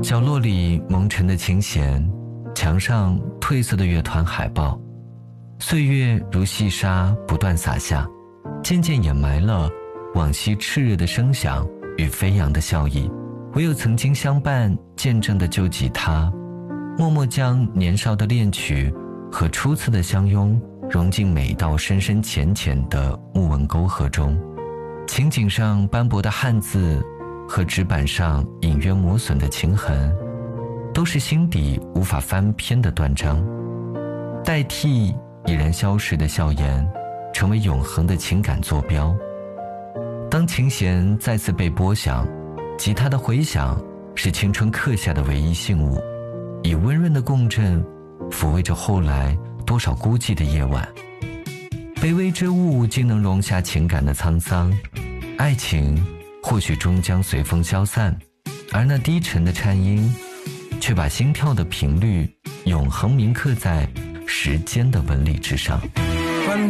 角落里蒙尘的琴弦，墙上褪色的乐团海报，岁月如细沙不断洒下，渐渐掩埋了往昔炽热的声响与飞扬的笑意。唯有曾经相伴见证的旧吉他，默默将年少的恋曲和初次的相拥融进每一道深深浅浅的木纹沟壑中。琴颈上斑驳的汉字和纸板上隐约磨损的琴痕，都是心底无法翻篇的断章，代替已然消逝的笑颜，成为永恒的情感坐标。当琴弦再次被拨响，吉他的回响是青春刻下的唯一信物，以温润的共振抚慰着后来多少孤寂的夜晚。卑微之物竟能容下情感的沧桑，爱情或许终将随风消散，而那低沉的颤音却把心跳的频率永恒铭刻在时间的纹理之上。